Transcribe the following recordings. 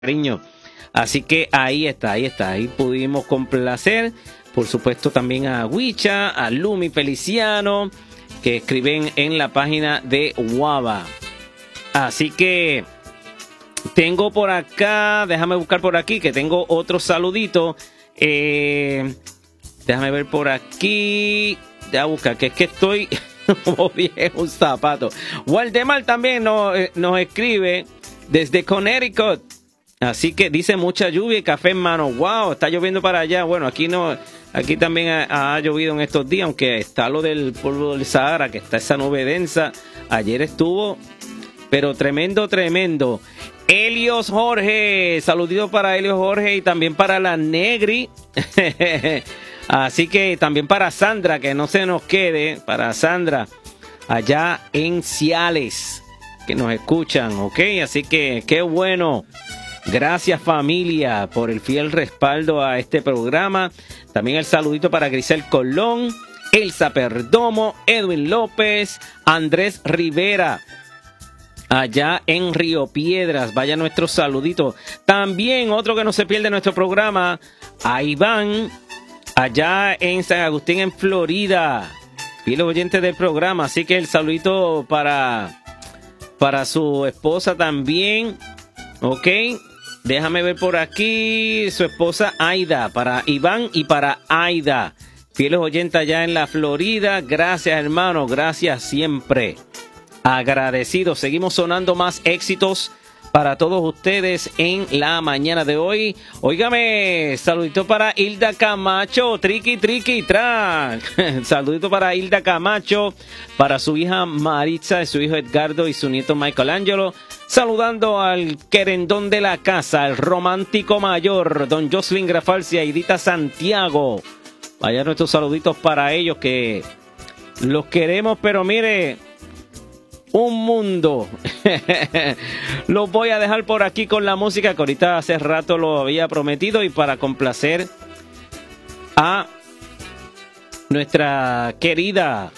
cariño. Así que ahí está. Ahí pudimos complacer. Por supuesto también a Wicha, a Lumi Feliciano, que escriben en la página de Wava. Así que tengo por acá, déjame buscar por aquí, que tengo otro saludito. Déjame ver por aquí. Déjame buscar, que es que estoy como viejo un zapato. Waldemar también nos escribe desde Connecticut. Así que dice mucha lluvia y café en mano. Wow, está lloviendo para allá. Bueno, aquí no, aquí también ha llovido en estos días, aunque está lo del polvo del Sahara, que está esa nube densa. Ayer estuvo, pero tremendo. Helios Jorge, saludito para Helios Jorge y también para la Negri. Así que también para Sandra, que no se nos quede, para Sandra, allá en Ciales, que nos escuchan, ¿ok? Así que qué bueno. Gracias, familia, por el fiel respaldo a este programa. También el saludito para Grisel Colón, Elsa Perdomo, Edwin López, Andrés Rivera, allá en Río Piedras. Vaya nuestro saludito. También otro que no se pierde nuestro programa, a Iván, allá en San Agustín, en Florida. Fiel oyente del programa. Así que el saludito para su esposa también. Ok. Déjame ver por aquí, su esposa Aida, para Iván y para Aida. Fieles oyentes allá en la Florida. Gracias, hermano, gracias siempre. Agradecidos. Seguimos sonando más éxitos para todos ustedes en la mañana de hoy. Óigame, saludito para Hilda Camacho, triqui, track. Saludito para Hilda Camacho, para su hija Maritza, su hijo Edgardo y su nieto Michelangelo. Saludando al querendón de la casa, el romántico mayor, don Jocelyn Grafalcia y Edita Santiago. Vaya nuestros saluditos para ellos, que los queremos, pero mire, un mundo. Los voy a dejar por aquí con la música, que ahorita hace rato lo había prometido, y para complacer a nuestra querida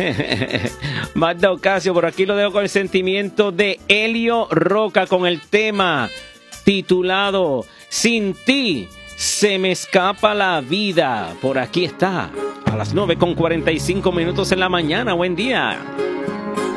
Magda Ocasio, por aquí lo dejo con el sentimiento de Helio Roca, con el tema titulado Sin ti se me escapa la vida. Por aquí está, a las 9:45 en la mañana. Buen día.